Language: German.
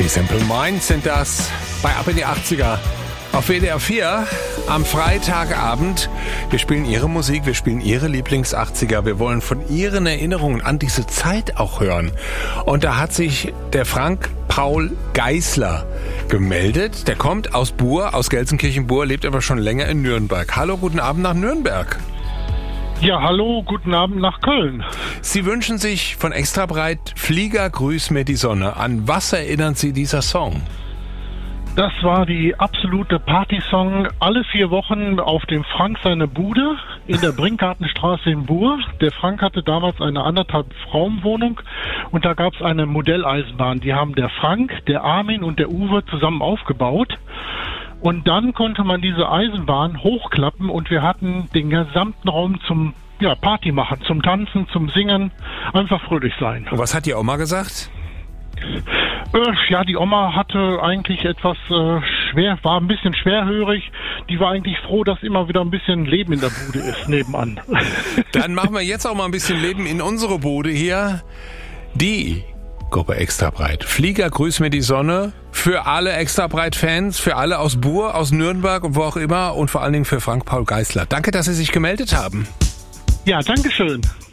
Die Simple Minds sind das bei Ab in die 80er auf WDR 4 am Freitagabend. Wir spielen Ihre Musik, wir spielen Ihre Lieblings-80er. Wir wollen von Ihren Erinnerungen an diese Zeit auch hören. Und da hat sich der Frank Paul Geisler gemeldet. Der kommt aus Buhr, aus Gelsenkirchen-Buhr, lebt aber schon länger in Nürnberg. Hallo, guten Abend nach Nürnberg. Ja, hallo, guten Abend nach Köln. Sie wünschen sich von Extrabreit Flieger, grüß mir die Sonne. An was erinnert Sie dieser Song? Das war die absolute Partysong. Alle 4 Wochen auf dem Frank seine Bude in der Brinkgartenstraße in Buhr. Der Frank hatte damals eine 1,5-Raumwohnung und da gab es eine Modelleisenbahn. Die haben der Frank, der Armin und der Uwe zusammen aufgebaut. Und dann konnte man diese Eisenbahn hochklappen und wir hatten den gesamten Raum zum Party machen, zum Tanzen, zum Singen, einfach fröhlich sein. Und was hat die Oma gesagt? Ja, die Oma hatte eigentlich etwas war ein bisschen schwerhörig. Die war eigentlich froh, dass immer wieder ein bisschen Leben in der Bude ist, nebenan. Dann machen wir jetzt auch mal ein bisschen Leben in unsere Bude hier. Die Gruppe Extrabreit. Flieger, grüß mir die Sonne. Für alle Extrabreit-Fans, für alle aus Buhr, aus Nürnberg und wo auch immer und vor allen Dingen für Frank Paul Geisler. Danke, dass Sie sich gemeldet haben. Ja, danke schön.